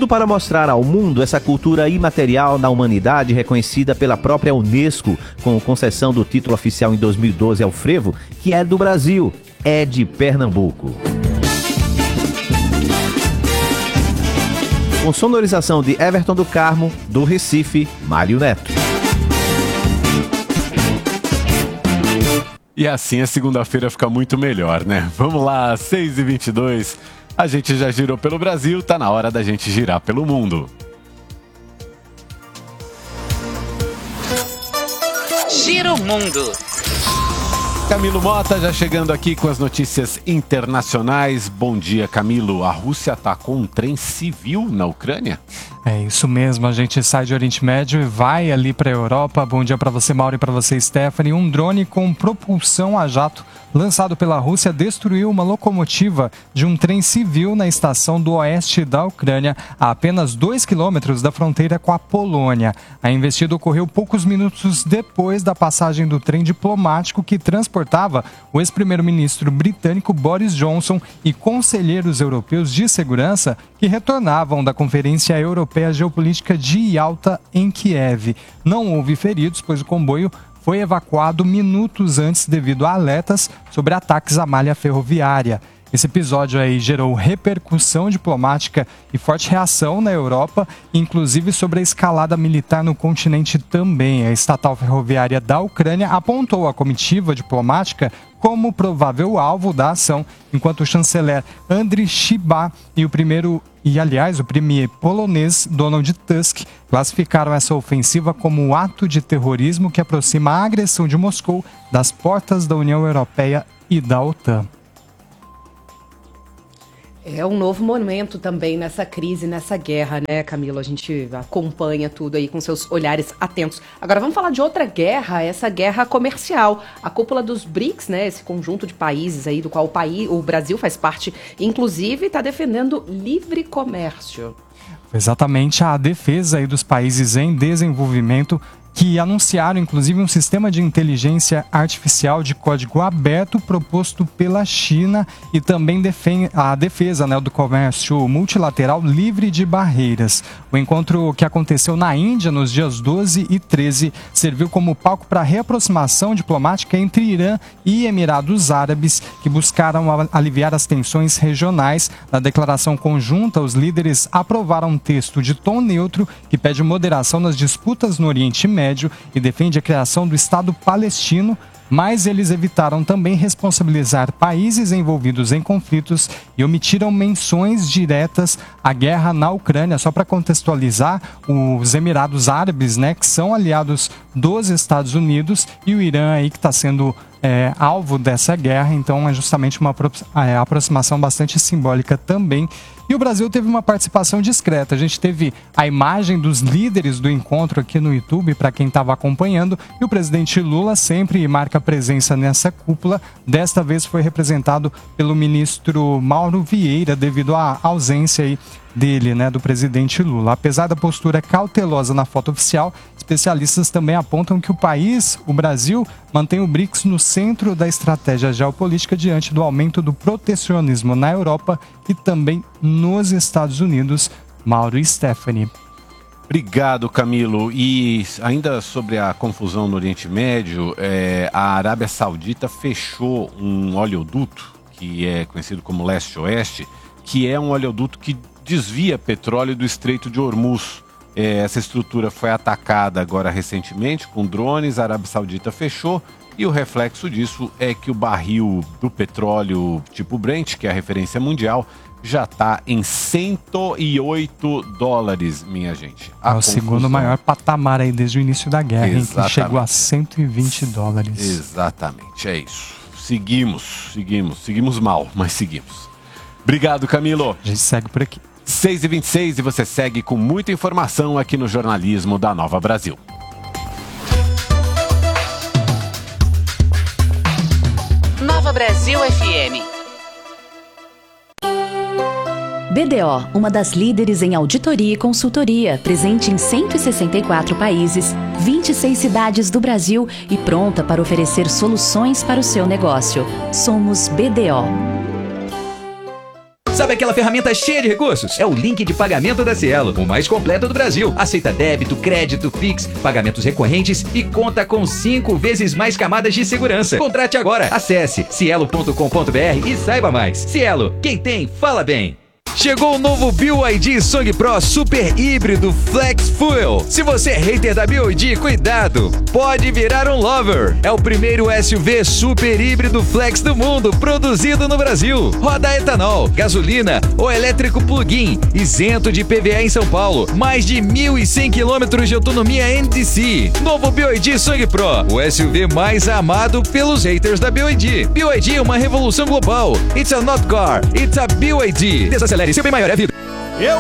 Tudo para mostrar ao mundo essa cultura imaterial da humanidade reconhecida pela própria Unesco, com concessão do título oficial em 2012 ao frevo, que é do Brasil, é de Pernambuco. Com sonorização de Everton do Carmo, do Recife, Mário Neto. E assim a segunda-feira fica muito melhor, né? Vamos lá, 6h22. A gente já girou pelo Brasil, tá na hora da gente girar pelo mundo. Gira o mundo. Camilo Mota já chegando aqui com as notícias internacionais. Bom dia, Camilo. A Rússia atacou um trem civil na Ucrânia? É isso mesmo, a gente sai de Oriente Médio e vai ali para a Europa. Bom dia para você, Mauro, e para você, Stephanie. Um drone com propulsão a jato lançado pela Rússia destruiu uma locomotiva de um trem civil na estação do oeste da Ucrânia, a apenas 2 quilômetros da fronteira com a Polônia. A investida ocorreu poucos minutos depois da passagem do trem diplomático que transportava o ex-primeiro-ministro britânico Boris Johnson e conselheiros europeus de segurança que retornavam da Conferência Europeia Geopolítica de Yalta em Kiev. Não houve feridos, pois o comboio foi evacuado minutos antes devido a alertas sobre ataques à malha ferroviária. Esse episódio aí gerou repercussão diplomática e forte reação na Europa, inclusive sobre a escalada militar no continente também. A estatal ferroviária da Ucrânia apontou a comitiva diplomática como provável alvo da ação, enquanto o chanceler Andriy Sybiha e o premier polonês Donald Tusk classificaram essa ofensiva como um ato de terrorismo que aproxima a agressão de Moscou das portas da União Europeia e da OTAN. É um novo momento também nessa crise, nessa guerra, né, Camilo? A gente acompanha tudo aí com seus olhares atentos. Agora vamos falar de outra guerra, essa guerra comercial. A cúpula dos BRICS, né, esse conjunto de países aí do qual o Brasil faz parte, inclusive está defendendo livre comércio. Exatamente, a defesa aí dos países em desenvolvimento que anunciaram, inclusive, um sistema de inteligência artificial de código aberto proposto pela China e também a defesa, né, do comércio multilateral livre de barreiras. O encontro que aconteceu na Índia nos dias 12 e 13 serviu como palco para a reaproximação diplomática entre Irã e Emirados Árabes, que buscaram aliviar as tensões regionais. Na declaração conjunta, os líderes aprovaram um texto de tom neutro que pede moderação nas disputas no Oriente Médio e defende a criação do Estado palestino, mas eles evitaram também responsabilizar países envolvidos em conflitos e omitiram menções diretas à guerra na Ucrânia. Só para contextualizar, os Emirados Árabes, né, que são aliados dos Estados Unidos, e o Irã aí que está sendo alvo dessa guerra, então é justamente uma aproximação bastante simbólica também. E o Brasil teve uma participação discreta. A gente teve a imagem dos líderes do encontro aqui no YouTube, para quem estava acompanhando, e o presidente Lula sempre marca presença nessa cúpula. Desta vez foi representado pelo ministro Mauro Vieira, devido à ausência aí dele, né, do presidente Lula. Apesar da postura cautelosa na foto oficial, especialistas também apontam que o Brasil, mantém o BRICS no centro da estratégia geopolítica diante do aumento do protecionismo na Europa e também nos Estados Unidos. Mauro e Stephanie. Obrigado, Camilo. E ainda sobre a confusão no Oriente Médio, a Arábia Saudita fechou um oleoduto, que é conhecido como Leste-Oeste, que é um oleoduto que desvia petróleo do Estreito de Hormuz. Essa estrutura foi atacada agora recentemente com drones, a Arábia Saudita fechou, e o reflexo disso é que o barril do petróleo tipo Brent, que é a referência mundial, já está em $108, minha gente. É o segundo maior patamar aí desde o início da guerra, hein, que chegou a $120. Exatamente, é isso. Seguimos mal, mas seguimos. Obrigado, Camilo. A gente segue por aqui. 6h26 e você segue com muita informação aqui no jornalismo da Nova Brasil. Nova Brasil FM. BDO, uma das líderes em auditoria e consultoria, presente em 164 países, 26 cidades do Brasil e pronta para oferecer soluções para o seu negócio. Somos BDO. Sabe aquela ferramenta cheia de recursos? É o link de pagamento da Cielo, o mais completo do Brasil. Aceita débito, crédito, Pix, pagamentos recorrentes e conta com 5 vezes mais camadas de segurança. Contrate agora. Acesse cielo.com.br e saiba mais. Cielo, quem tem, fala bem. Chegou o novo BYD Song Pro Super Híbrido Flex Fuel. Se você é hater da BYD, cuidado, pode virar um lover. É o primeiro SUV super híbrido flex do mundo, produzido no Brasil. Roda etanol, gasolina ou elétrico plug-in, isento de PVA em São Paulo. Mais de 1.100 km de autonomia NDC. Novo BYD Song Pro, o SUV mais amado pelos haters da BYD. BYD é uma revolução global. It's a not car, it's a BYD. Desacelere, seu bem maior é vida.